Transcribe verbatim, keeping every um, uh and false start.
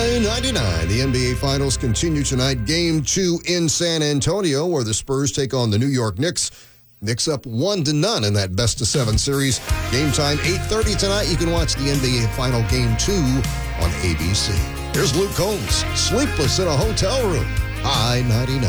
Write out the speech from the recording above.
High ninety-nine. The N B A Finals continue tonight. Game two in San Antonio, where the Spurs take on the New York Knicks. Knicks up one to none in that best of seven series. Game time eight thirty tonight. You can watch the N B A Final Game two on A B C. Here's Luke Combs, sleepless in a hotel room. High ninety-nine.